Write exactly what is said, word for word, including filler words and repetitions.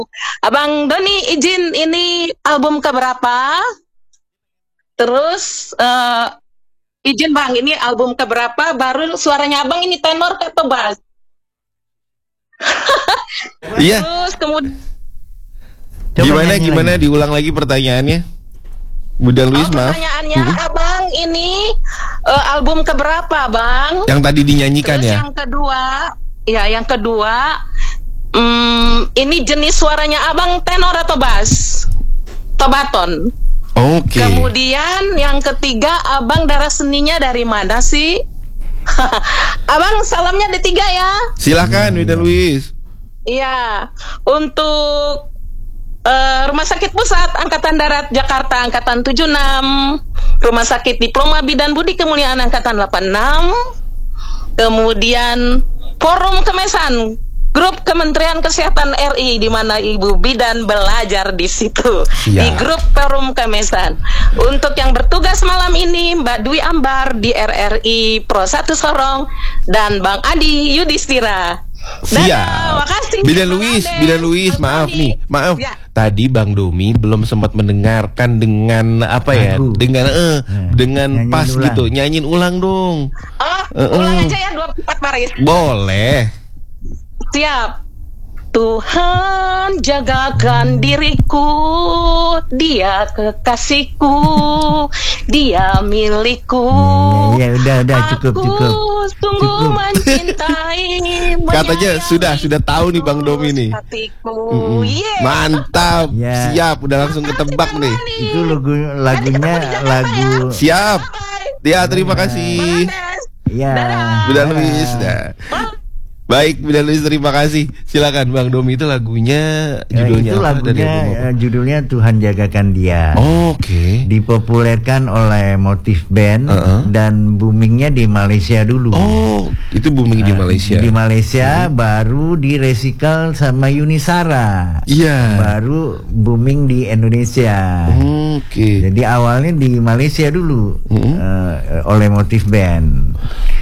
Abang Doni izin, ini album keberapa? Terus uh, izin Bang, ini album keberapa? Baru suaranya Abang ini tenor atau bass? Iya. Terus kemudian Gimana gimana lagi. Diulang lagi pertanyaannya, Bunda Luis, oh, maaf. Pertanyaannya, hmm. Abang ini uh, album keberapa, Bang? Yang tadi dinyanyikan. Terus ya. Yang kedua, ya yang kedua, um, ini jenis suaranya Abang tenor atau bass? Atau baton? Oke. Okay. Kemudian yang ketiga, Abang darah seninya dari mana sih? Abang salamnya ada tiga ya. Silakan, Bunda Luis. Iya, untuk uh, Rumah Sakit Pusat Angkatan Darat Jakarta Angkatan tujuh puluh enam, Rumah Sakit Diploma Bidan Budi Kemuliaan Angkatan delapan puluh enam, kemudian Forum Kemesan, Grup Kementerian Kesehatan R I, di mana Ibu Bidan belajar di situ, ya. Di grup Forum Kemesan. Untuk yang bertugas malam ini, Mbak Dwi Ambar di R R I Pro satu Sorong dan Bang Adi Yudhistira. Siap. Makasih. Bidan Luis, Bidan Luis, maaf nih, maaf. Ya. Tadi Bang Domi belum sempat mendengarkan dengan apa ya, Aduh. dengan eh, nah, dengan pas ulang. Gitu, nyanyiin ulang dong. Oh, uh, ulang uh. aja ya dua puluh empat Maret. Boleh. Siap. Tuhan jagakan diriku, Dia kekasihku, Dia milikku. Ya, ya udah udah cukup Aku cukup. sungguh cukup. mencintai. Katanya sudah sudah tahu nih Bang Domi nih. Mm-hmm. Yeah. Mantap. Yeah. Siap, udah langsung ketebak nih. Itu lagu lagunya lagu. Siap. Ya, terima kasih. Ya. Bunda Luis. Dah. Baik, Bunda Luis, terima kasih. Silakan Bang Domi, itu lagunya judulnya ya, itu apa? Lagunya dari judulnya Tuhan Jagakan Dia. Oh, oke. Okay. Dipopulerkan oleh Motif Band uh-uh. dan boomingnya di Malaysia dulu. Oh, itu booming uh, di Malaysia. Di Malaysia uh-huh. baru direcycle sama Yunisara. Iya. Yeah. Baru booming di Indonesia. Oh, oke. Okay. Jadi awalnya di Malaysia dulu uh-huh. uh, oleh Motif Band.